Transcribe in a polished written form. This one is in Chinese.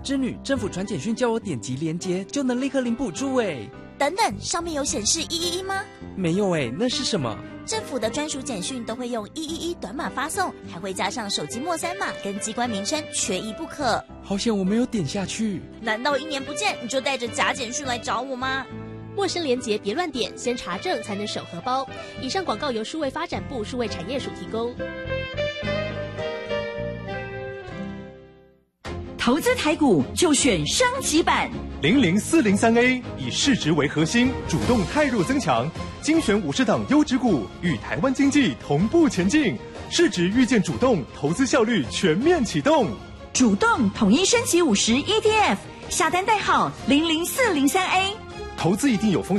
织女，政府传简讯叫我点击连结就能立刻领补助哎。 等等，上面有显示111吗？ 没有哎，那是什么？ 政府的专属简讯都会用111短码发送，还会加上手机末3码跟机关名称，缺一不可。 好险我没有点下去。 难道1年不见你就带着假简讯来找我吗？ 陌生连结别乱点，先查证才能手荷包。以上广告由数位发展部数位产业署提供。 投资台股就选升级版 00403A， 以市值为核心，主动汰弱增强，精选50档优质股，与台湾经济同步前进，市值预见主动，投资效率全面启动。 主动统一升级50 ETF， 下单代号00403A。 投资一定有风险。